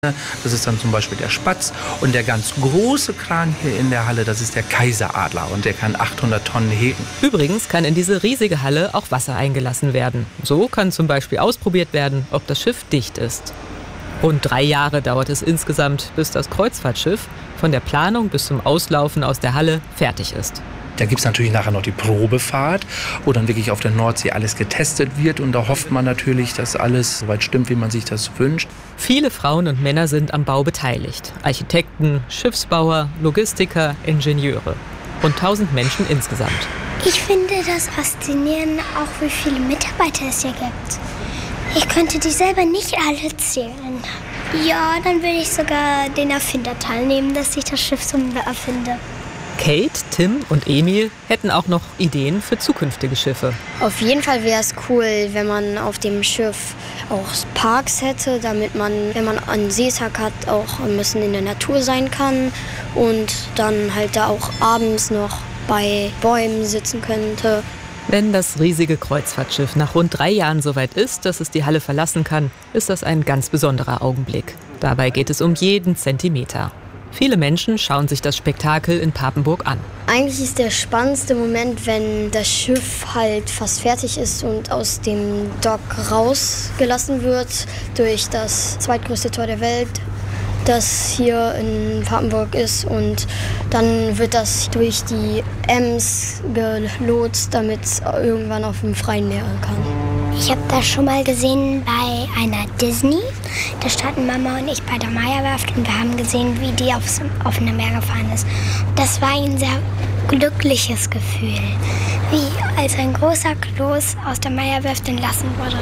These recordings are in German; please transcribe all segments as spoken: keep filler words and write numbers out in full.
Das ist dann zum Beispiel der Spatz. Und der ganz große Kran hier in der Halle, das ist der Kaiseradler. Und der kann achthundert Tonnen heben. Übrigens kann in diese riesige Halle auch Wasser eingelassen werden. So kann zum Beispiel ausprobiert werden, ob das Schiff dicht ist. Rund drei Jahre dauert es insgesamt, bis das Kreuzfahrtschiff von der Planung bis zum Auslaufen aus der Halle fertig ist. Da gibt es natürlich nachher noch die Probefahrt, wo dann wirklich auf der Nordsee alles getestet wird. Und da hofft man natürlich, dass alles so weit stimmt, wie man sich das wünscht. Viele Frauen und Männer sind am Bau beteiligt. Architekten, Schiffsbauer, Logistiker, Ingenieure. Rund tausend Menschen insgesamt. Ich finde das faszinierend, auch wie viele Mitarbeiter es hier gibt. Ich könnte die selber nicht alle zählen. Ja, dann würde ich sogar den Erfinder teilnehmen, dass ich das Schiff so erfinde. Kate, Tim und Emil hätten auch noch Ideen für zukünftige Schiffe. Auf jeden Fall wäre es cool, wenn man auf dem Schiff auch Parks hätte, damit man, wenn man einen Seetag hat, auch ein bisschen in der Natur sein kann und dann halt da auch abends noch bei Bäumen sitzen könnte. Wenn das riesige Kreuzfahrtschiff nach rund drei Jahren soweit ist, dass es die Halle verlassen kann, ist das ein ganz besonderer Augenblick. Dabei geht es um jeden Zentimeter. Viele Menschen schauen sich das Spektakel in Papenburg an. Eigentlich ist der spannendste Moment, wenn das Schiff halt fast fertig ist und aus dem Dock rausgelassen wird durch das zweitgrößte Tor der Welt, das hier in Papenburg ist. Und dann wird das durch die Ems gelotst, damit es irgendwann auf dem freien Meer kann. Ich habe das schon mal gesehen bei einer Disney. Da standen Mama und ich bei der Meierwerft und wir haben gesehen, wie die aufs offene Meer gefahren ist. Das war ein sehr glückliches Gefühl, wie als ein großer Kloß aus der Meierwerft entlassen wurde.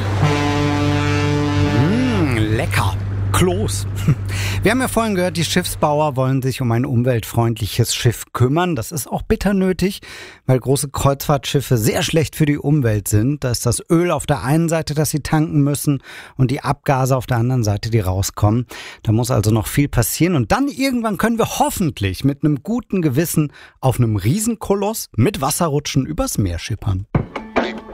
Mmh, lecker. Klos. Wir haben ja vorhin gehört, die Schiffsbauer wollen sich um ein umweltfreundliches Schiff kümmern. Das ist auch bitter nötig, weil große Kreuzfahrtschiffe sehr schlecht für die Umwelt sind. Da ist das Öl auf der einen Seite, das sie tanken müssen, und die Abgase auf der anderen Seite, die rauskommen. Da muss also noch viel passieren. Und dann irgendwann können wir hoffentlich mit einem guten Gewissen auf einem Riesenkoloss mit Wasserrutschen übers Meer schippern.